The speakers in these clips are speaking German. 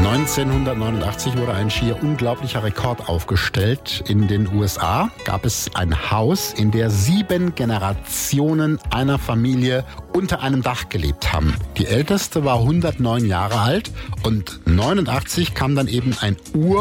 1989 wurde ein schier unglaublicher Rekord aufgestellt. In den USA gab es ein Haus, in der 7 Generationen einer Familie unter einem Dach gelebt haben. Die älteste war 109 Jahre alt und 89 kam dann eben ein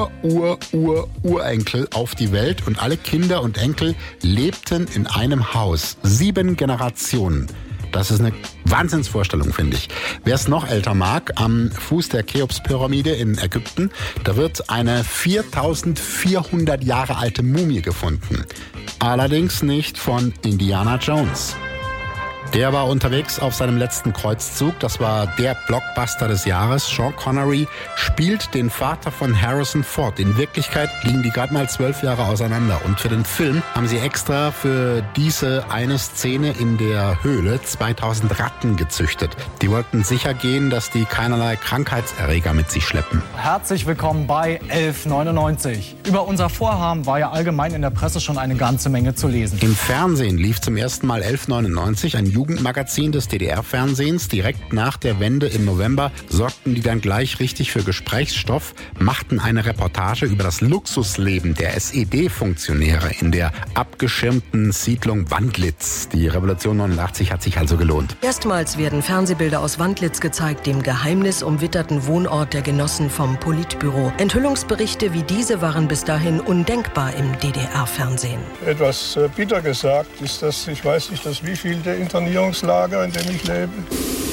Urenkel auf die Welt und alle Kinder und Enkel lebten in einem Haus. 7 Generationen. Das ist eine Wahnsinnsvorstellung, finde ich. Wer es noch älter mag, am Fuß der Cheops-Pyramide in Ägypten, da wird eine 4400 Jahre alte Mumie gefunden. Allerdings nicht von Indiana Jones. Der war unterwegs auf seinem letzten Kreuzzug. Das war der Blockbuster des Jahres. Sean Connery spielt den Vater von Harrison Ford. In Wirklichkeit liegen die gerade mal 12 Jahre auseinander. Und für den Film haben sie extra für diese eine Szene in der Höhle 2000 Ratten gezüchtet. Die wollten sicher gehen, dass die keinerlei Krankheitserreger mit sich schleppen. Herzlich willkommen bei 1199. Über unser Vorhaben war ja allgemein in der Presse schon eine ganze Menge zu lesen. Im Fernsehen lief zum ersten Mal 1199, ein Jugendmagazin des DDR-Fernsehens. Direkt nach der Wende im November sorgten die dann gleich richtig für Gesprächsstoff, machten eine Reportage über das Luxusleben der SED-Funktionäre in der abgeschirmten Siedlung Wandlitz. Die Revolution 89 hat sich also gelohnt. Erstmals werden Fernsehbilder aus Wandlitz gezeigt, dem geheimnisumwitterten Wohnort der Genossen vom Politbüro. Enthüllungsberichte wie diese waren bis dahin undenkbar im DDR-Fernsehen. Etwas bitter gesagt ist das, ich weiß nicht, das wievielte Internierungslager, in dem ich lebe.